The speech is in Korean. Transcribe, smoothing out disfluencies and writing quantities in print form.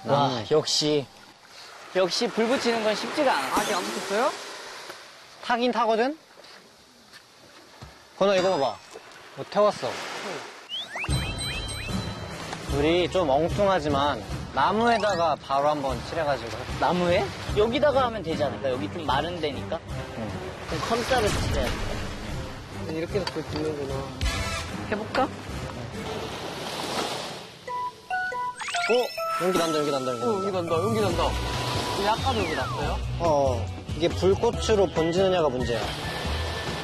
와, 역시 불 붙이는 건 쉽지가 않아. 아직 안 붙었어요? 타긴 타거든? 건우 이거 봐봐. 뭐 태웠어. 우리 좀 엉뚱하지만 나무에다가 바로 한번 칠해가지고. 나무에? 여기다가 하면 되지 않을까? 여기 좀 마른 데니까. 그럼 컨사를 칠해야 돼. 이렇게 해서 불 붙는구나. 해볼까? 연기 난다, 연기 난다, 연기 난다. 연기 난다, 연기 난다. 약간 연기 났어요? 이게 불꽃으로 번지느냐가 문제야.